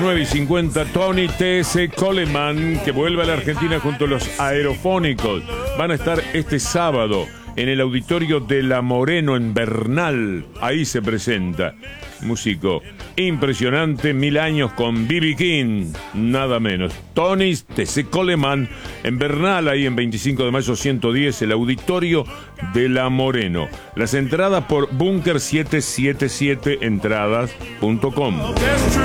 9:50, Tony T.S. Coleman, que vuelve a la Argentina junto a los Aerofónicos. Van a estar este sábado en el auditorio de La Moreno en Bernal. Ahí se presenta. Músico impresionante, 1000 años con B.B. King, nada menos. Tony T.S. Coleman en Bernal, ahí en 25 de mayo 110, el auditorio de La Moreno. Las entradas por Bunker777entradas.com.